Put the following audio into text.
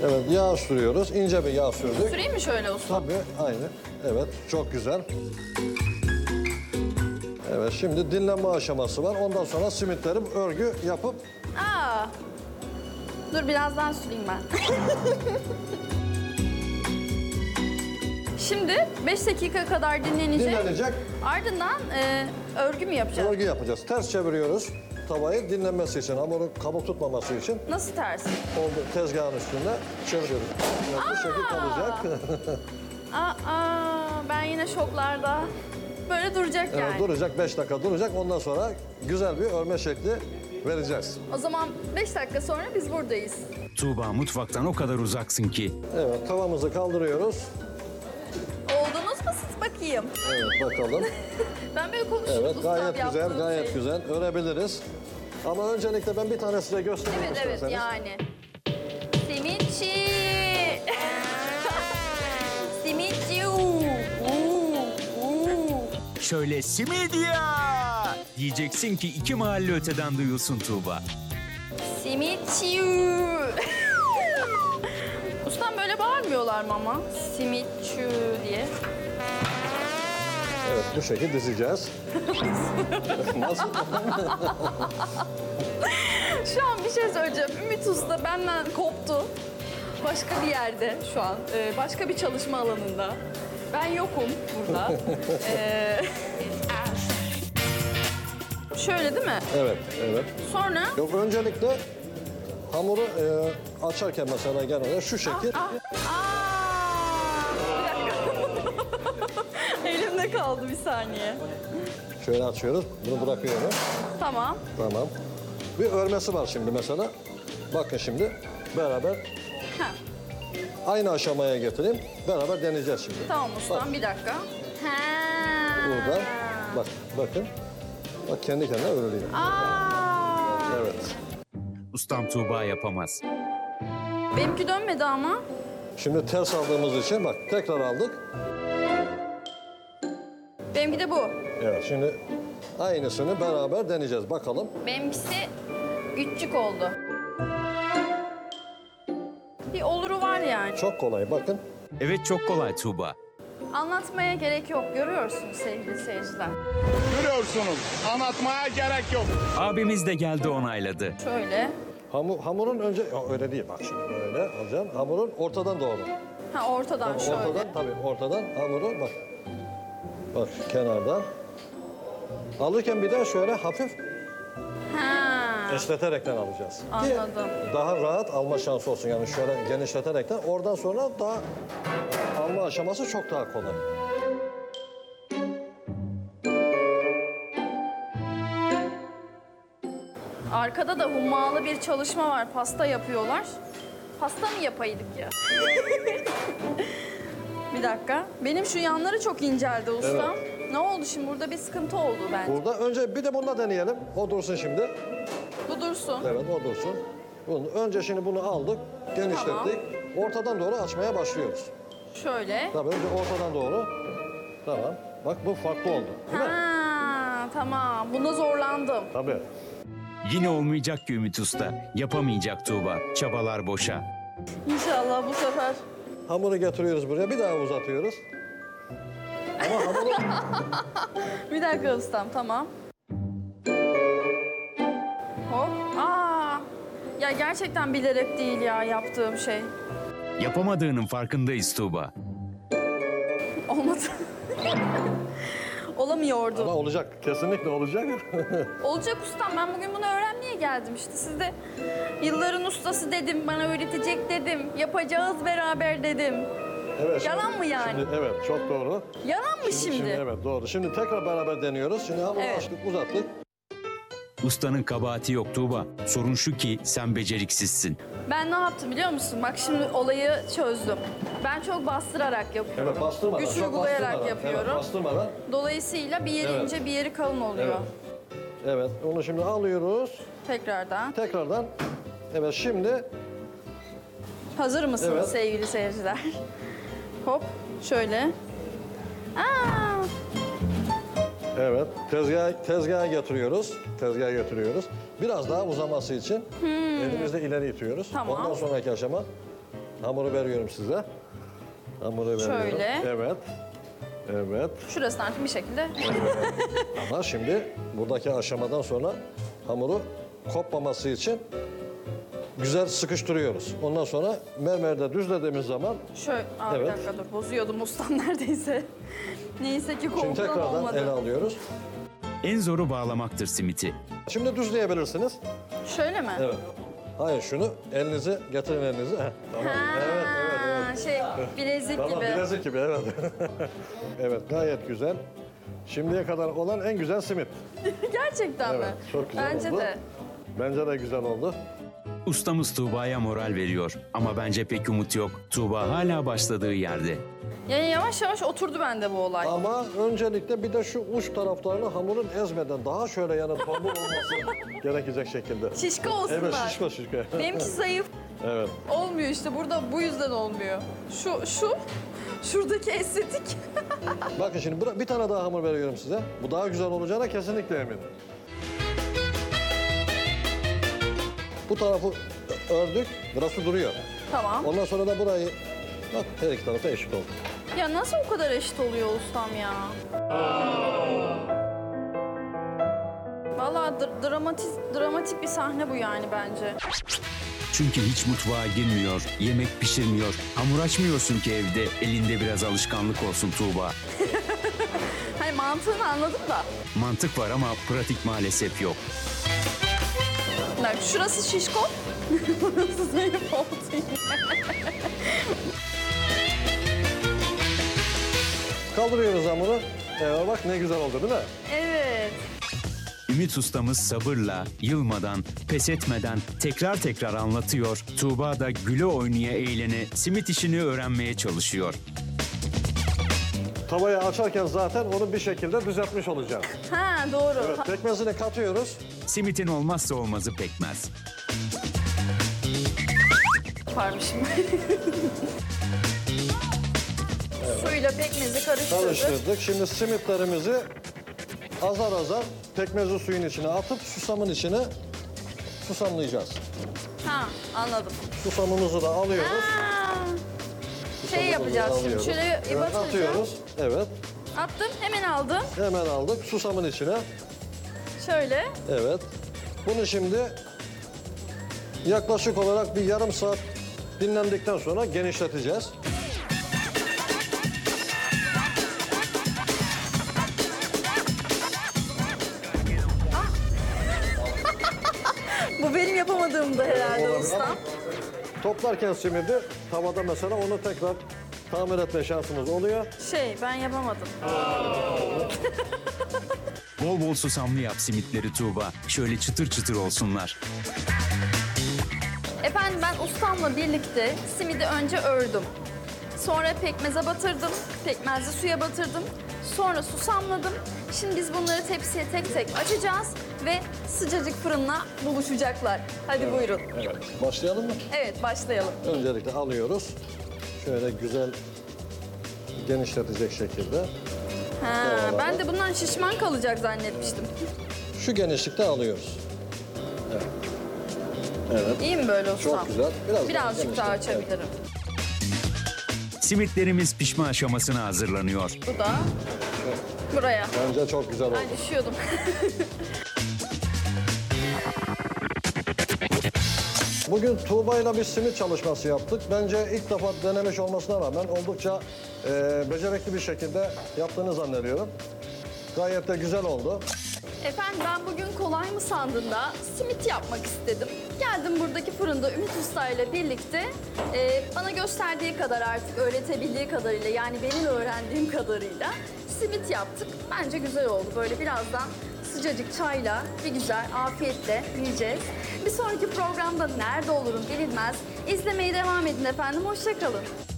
Evet, yağ sürüyoruz. İnce bir yağ sürdük. Süreyim mi şöyle usta? Tabii, aynı. Evet, çok güzel. Evet, şimdi dinlenme aşaması var. Ondan sonra simitleri örgü yapıp... Aa. Dur birazdan süreyim ben. Şimdi 5 dakika kadar dinlenecek. Dinlenecek, Ardından örgü mü yapacağız? örgü yapacağız. Ters çeviriyoruz tavayı dinlenmesi için, hamurun kabuk tutmaması için. Nasıl ters? Oldu, tezgahın üstünde çeviriyoruz. Evet, bu şekil kalacak. Ben yine şoklarda. Böyle duracak Evet, yani. duracak, 5 dakika duracak. Ondan sonra güzel bir örme şekli vereceğiz. O zaman 5 dakika sonra biz buradayız. Tuğba mutfaktan o kadar uzaksın ki. Evet, tavamızı kaldırıyoruz. Oldunuz mu siz bakayım? Evet, bakalım. Ben böyle konuşurum Evet, ustam gayet güzel, yaptığım gayet şey. güzel. Örebiliriz. Ama öncelikle ben bir tane size göstereyim Evet evet isterseniz. yani. Simitçi. Simitçi. Şöyle simidya diyeceksin ki 2 mahalle öteden duyulsun Tuğba. Simitçi. Ustam böyle bağırmıyorlar mı ama? Simitçi diye. Evet, bu şekilde dizeceğiz. Nasıl? Şu an bir şey söyleyeceğim. Ümit Usta benden koptu. Başka bir yerde şu an. Başka bir çalışma alanında. Ben yokum burada. Şöyle değil mi? Evet, evet. Sonra... Yok, öncelikle hamuru açarken mesela genelde şu şekil. Bir dakika. Elimde kaldı bir saniye. Şöyle açıyoruz, bunu bırakıyorum. Tamam. Tamam. Bir örmesi var şimdi mesela. Bakın şimdi beraber Ha, aynı aşamaya getireyim. Beraber deneyeceğiz şimdi. tamam ustam Bak. bir dakika. Ha. Burada. Bak, bakın. Bak kendi kendine örülüyor. Evet. Ustam Tuğba yapamaz. Benimki dönmedi ama. Şimdi ters aldığımız için bak tekrar aldık. Benimki de bu. Evet, şimdi aynısını beraber deneyeceğiz. Bakalım. Benimkisi küçük oldu. Bir oluru var yani. Çok kolay bakın. Evet çok kolay Tuğba. Anlatmaya gerek yok. Görüyorsunuz sevgili seyirciler. Görüyorsunuz. Anlatmaya gerek yok. Abimiz de geldi onayladı. Şöyle. Hamurun önce... Ya, öyle değil bak şimdi böyle alacağım. Hamurun ortadan doğru. Ha ortadan şöyle. Ortadan tabii ortadan hamuru bak. Bak kenardan. Alırken bir de şöyle hafif Ha. esneterekten alacağız. Ki Anladım. daha rahat alma şansı olsun. Yani şöyle genişleterekten oradan sonra daha alma aşaması çok daha kolay. Arkada da hummalı bir çalışma var. Pasta yapıyorlar. Pasta mı yapaydık ya? Bir dakika. Benim şu yanları çok inceldi ustam. Ne oldu şimdi? Burada bir sıkıntı oldu bence. Burada önce bir de bununla deneyelim. O dursun şimdi. Bu dursun. Evet, o dursun. Önce şimdi bunu aldık, genişlettik. Tamam. Ortadan doğru açmaya başlıyoruz. Şöyle. Tabii önce ortadan doğru. Tamam. Bak bu farklı oldu. Değil mi? Ha, tamam. Bunda zorlandım. Tabii. Yine olmayacak ki Ümit Usta. Yapamayacak Tuğba. Çabalar boşa. İnşallah bu sefer. Hamuru getiriyoruz buraya, bir daha uzatıyoruz. Ama hamuru... Bir dakika ustam, tamam. Hop. Ya gerçekten bilerek değil ya yaptığım şey. Yapamadığının farkındayız Tuğba. Olmadı. Olamıyordu. Ama olacak, kesinlikle olacak. Olacak ustam. Ben bugün bunu öğrenmeye geldim işte. Siz de yılların ustası dedim, bana öğretecek dedim. Yapacağız beraber dedim. Evet, Yalan mı yani? Şimdi, evet, çok doğru. Yalan mı şimdi? Evet, doğru. Şimdi tekrar beraber deniyoruz. Şimdi hamuru Evet. açtık, uzattık. Ustanın kabahati yok Tuğba. Sorun şu ki sen beceriksizsin. Ben ne yaptım biliyor musun? Bak şimdi olayı çözdüm. Ben çok bastırarak yapıyorum. Evet, bastırmadan. Güç çok uygulayarak bastırmadan. yapıyorum. Evet, bastırmadan. Dolayısıyla bir yeri Evet. ince, bir yeri kalın oluyor. Evet. Evet, onu şimdi alıyoruz. Tekrardan. Tekrardan. Evet, şimdi Hazır mısınız Evet. sevgili seyirciler? Hop, şöyle. Aa, evet, tezgaha getiriyoruz. Tezgaha getiriyoruz. Biraz daha uzaması için elimizle ileri itiyoruz. Tamam. Ondan sonraki aşama hamuru veriyorum size. Hamuru veriyorum. Şöyle. Evet. Evet. Şurasını artık bir şekilde. Ama şimdi buradaki aşamadan sonra hamuru kopmaması için güzel sıkıştırıyoruz. Ondan sonra mermerde düzlediğimiz zaman Şöyle, bir Evet. dakika dur, bozuyordum ustam neredeyse. Neyse ki şimdi korkudan tekrardan olmadı. ele alıyoruz. En zoru bağlamaktır simiti. Şimdi düzleyebilirsiniz. Şöyle mi? Evet. Hayır şunu elinizi getirin elinizi. Heh, tamam. Ha, Evet, evet, evet. şey bilezik Tamam gibi. bilezik gibi evet. Evet gayet güzel. Şimdiye kadar olan en güzel simit. Gerçekten Evet mi? çok güzel Bence oldu. de. Bence de güzel oldu. Ustamız Tuğba'ya moral veriyor. Ama bence pek umut yok. Tuğba hala başladığı yerde. Yani yavaş yavaş oturdu bende bu olay. Ama öncelikle bir de şu uç taraflarını hamurun ezmeden daha şöyle yani tombul olması gerekecek şekilde. Şişko olsunlar. Evet şişko. Benimki zayıf. Evet. Olmuyor işte burada bu yüzden olmuyor. Şuradaki estetik. Bakın şimdi bir tane daha hamur veriyorum size. Bu daha güzel olacağına kesinlikle eminim. Bu tarafı ördük, burası duruyor. Tamam. Ondan sonra da burayı, bak her iki tarafta eşit oldu. Ya nasıl o kadar eşit oluyor ustam ya? Vallahi dramatik bir sahne bu yani bence. Çünkü hiç mutfağa girmiyor, yemek pişirmiyor. Hamur açmıyorsun ki evde. Elinde biraz alışkanlık olsun Tuğba. Hani mantığını anladım da. Mantık var ama pratik maalesef yok. Bak şurası şişko. Burası zayıf oldu yine. Kaldırıyoruz hamuru. Bak ne güzel oldu değil mi? Evet. Ümit ustamız sabırla, yılmadan, pes etmeden tekrar anlatıyor. Tuğba da güle oynaya eğlene simit işini öğrenmeye çalışıyor. Tavayı açarken zaten onu bir şekilde düzeltmiş olacağız. Ha doğru. Evet, pekmezini katıyoruz. Simitin olmazsa olmazı pekmez. Yaparmışım. Suyla pekmezi karıştırdık. Karıştırdık. Şimdi simitlerimizi azar azar pekmezi suyun içine atıp susamın içine susamlayacağız. Ha anladım. Susamımızı da alıyoruz. Ha, şey Susamımızı yapacağız şimdi. alıyoruz. Şöyle Evet, batıracağım. atıyoruz. Evet. Attım hemen aldım. Hemen aldık susamın içine. Şöyle. Evet. Bunu şimdi yaklaşık olarak bir yarım saat dinlendikten sonra genişleteceğiz. Bu benim yapamadığım da herhalde Olabilir ustam. ama toplarken simidi tavada mesela onu tekrar tamir etme şansımız oluyor. Ben yapamadım. Bol bol susamlı yap simitleri Tuğba. Şöyle çıtır çıtır olsunlar. Efendim ben ustamla birlikte simidi önce ördüm. Sonra pekmeze batırdım. Pekmezli suya batırdım. Sonra susamladım. Şimdi biz bunları tepsiye tek tek açacağız ve sıcacık fırınla buluşacaklar. Hadi buyurun. Evet. Başlayalım mı? Evet başlayalım. Öncelikle alıyoruz. Şöyle güzel genişletecek şekilde. Ha, ben de bundan şişman kalacak zannetmiştim. Şu genişlikte alıyoruz. Evet. İyi mi böyle ustam? Çok güzel. Birazcık daha açabilirim. Simitlerimiz pişme aşamasına hazırlanıyor. Bu da buraya. Bence çok güzel oldu. Ay düşüyordum. Bugün Tuğba'yla bir simit çalışması yaptık. Bence ilk defa denemiş olmasına rağmen oldukça becerikli bir şekilde yaptığını zannediyorum. Gayet de güzel oldu. Efendim ben bugün kolay mı sandın da simit yapmak istedim. Geldim buradaki fırında Ümit Usta ile birlikte bana gösterdiği kadar artık öğretebildiği kadarıyla yani benim öğrendiğim kadarıyla simit yaptık. Bence güzel oldu. Böyle birazdan sıcacık çayla bir güzel afiyetle yiyeceğiz. Bir sonraki programda nerede olurum bilinmez. İzlemeye devam edin efendim. Hoşça kalın.